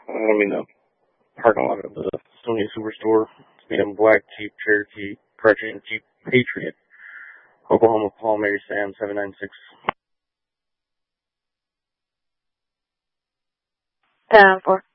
I'm in the parking lot of the Sony Superstore. It's me in black Jeep Cherokee, correction, Jeep Patriot, Oklahoma, Paul, Mary Sam, 796. 4.